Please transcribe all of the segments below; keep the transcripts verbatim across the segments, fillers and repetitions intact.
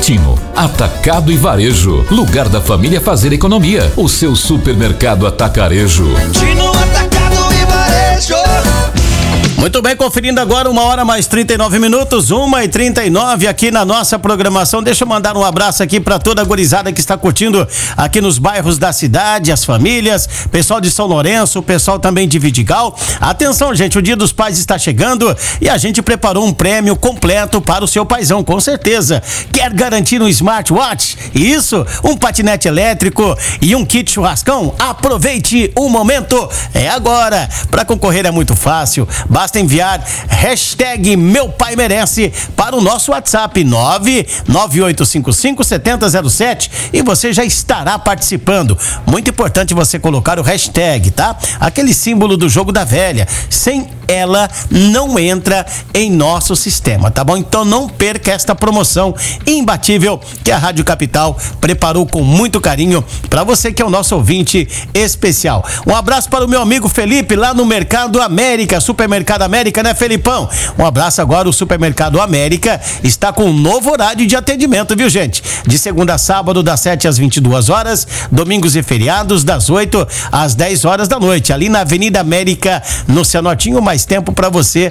Contino, Atacado e Varejo, lugar da família fazer economia. O seu supermercado Atacarejo. Contino, Atacado e Varejo. Muito bem, conferindo agora uma hora mais trinta e nove minutos, uma e trinta e nove aqui na nossa programação. Deixa eu mandar um abraço aqui para toda a gurizada que está curtindo aqui nos bairros da cidade, as famílias, pessoal de São Lourenço, pessoal também de Vidigal. Atenção, gente, o Dia dos Pais está chegando e a gente preparou um prêmio completo para o seu paizão, com certeza. Quer garantir um smartwatch? Isso, um patinete elétrico e um kit churrascão? Aproveite o momento, é agora. Para concorrer é muito fácil, basta enviar hashtag Meu Pai Merece para o nosso WhatsApp nove nove oito cinco cinco sete zero zero sete e você já estará participando. Muito importante você colocar o hashtag, tá? Aquele símbolo do jogo da velha. Sem ela não entra em nosso sistema, tá bom? Então não perca esta promoção imbatível que a Rádio Capital preparou com muito carinho para você que é o nosso ouvinte especial. Um abraço para o meu amigo Felipe lá no Mercado América, Supermercado América, né, Felipão? Um abraço agora, o Supermercado América está com um novo horário de atendimento, viu, gente? De segunda a sábado, das sete às vinte e duas horas, domingos e feriados, das oito às dez horas da noite, ali na Avenida América, no Cianotinho. Mais tempo para você,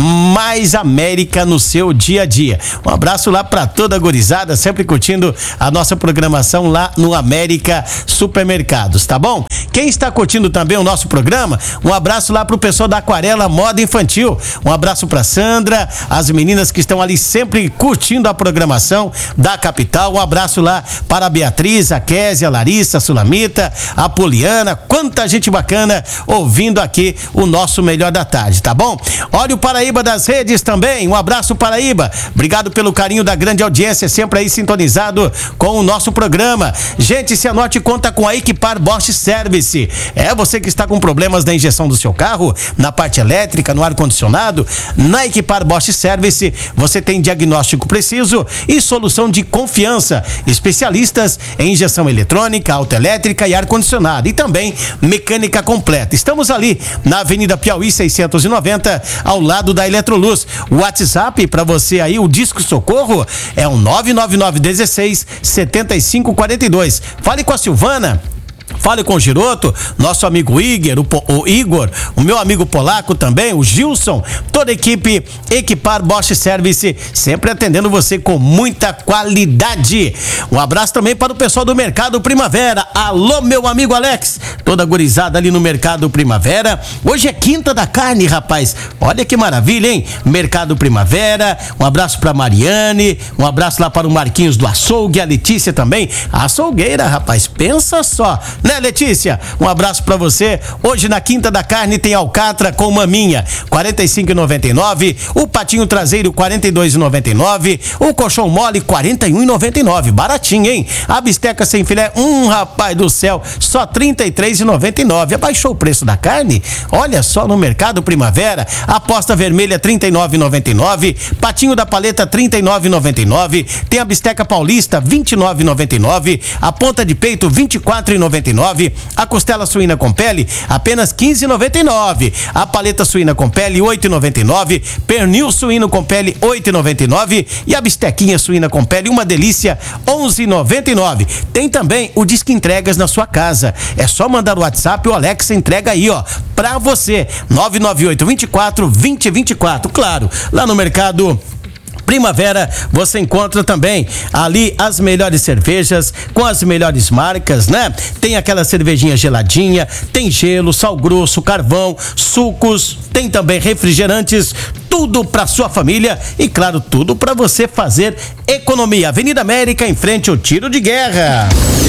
mais América no seu dia a dia. Um abraço lá para toda a gurizada, sempre curtindo a nossa programação lá no América Supermercados, tá bom? Quem está curtindo também o nosso programa, um abraço lá pro pessoal da Aquarela Moda Infantil. Um abraço pra Sandra, as meninas que estão ali sempre curtindo a programação da capital. Um abraço lá para a Beatriz, a Késia, a Larissa, a Sulamita, a Poliana. Quanta gente bacana ouvindo aqui o nosso Melhor da Tarde, tá bom? Olha o Paraíba das redes também. Um abraço, Paraíba. Obrigado pelo carinho da grande audiência, sempre aí sintonizado com o nosso programa. Gente, Cianorte conta com a Equipar Bosch Service. É você que está com problemas na injeção do seu carro, na parte elétrica, no ar-condicionado, na Equipar Bosch Service você tem diagnóstico preciso e solução de confiança. Especialistas em injeção eletrônica, autoelétrica e ar-condicionado e também mecânica completa. Estamos ali na Avenida Piauí seiscentos e noventa, ao lado da Eletroluz. O WhatsApp para você aí, o Disco Socorro é o nove nove nove um seis sete cinco quatro dois. Fale com a Silvana. Fale com o Giroto, nosso amigo Igor, o, o Igor, o meu amigo polaco também, o Gilson, toda a equipe Equipar Bosch Service, sempre atendendo você com muita qualidade. Um abraço também para o pessoal do Mercado Primavera. Alô, meu amigo Alex, toda gurizada ali no Mercado Primavera. Hoje é quinta da carne, rapaz. Olha que maravilha, hein? Mercado Primavera. Um abraço para Mariane, um abraço lá para o Marquinhos do Açougue, a Letícia também, a açougueira, rapaz, pensa só. Né, Letícia? Um abraço pra você. Hoje na Quinta da Carne tem alcatra com maminha, quarenta e cinco reais e noventa e nove centavos, o patinho traseiro quarenta e dois reais e noventa e nove centavos, o colchão mole quarenta e um reais e noventa e nove centavos. Baratinho, hein? A bisteca sem filé, um rapaz do céu, só trinta e três reais e noventa e nove centavos. Abaixou o preço da carne? Olha só, no Mercado Primavera, a posta vermelha trinta e nove reais e noventa e nove centavos, patinho da paleta trinta e nove reais e noventa e nove centavos, tem a bisteca paulista vinte e nove reais e noventa e nove centavos, a ponta de peito vinte e quatro reais e noventa e nove centavos, a costela suína com pele apenas quinze reais e noventa e nove centavos, a paleta suína com pele oito reais e noventa e nove centavos, pernil suíno com pele oito reais e noventa e nove centavos e a bistequinha suína com pele, uma delícia, onze reais e noventa e nove centavos. Tem também o Disque Entregas na sua casa, é só mandar o WhatsApp, o Alex entrega aí, ó, pra você, nove nove oito dois quatro dois zero dois quatro. Claro, lá no Mercado Primavera você encontra também ali as melhores cervejas com as melhores marcas, né? Tem aquela cervejinha geladinha, tem gelo, sal grosso, carvão, sucos, tem também refrigerantes, tudo para sua família e claro, tudo para você fazer economia. Avenida América, em frente ao Tiro de Guerra.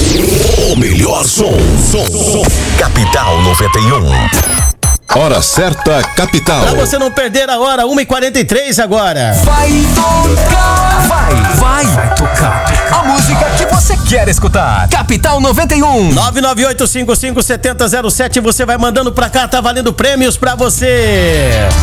O melhor som, som, som. Capital noventa e um. Hora certa, Capital. Pra você não perder a hora, uma e quarenta e três agora. Vai tocar, vai, vai, vai tocar a música que você quer escutar. Capital noventa e um. nove nove oito cinco cinco sete zero zero sete, você vai mandando pra cá, tá valendo prêmios pra você.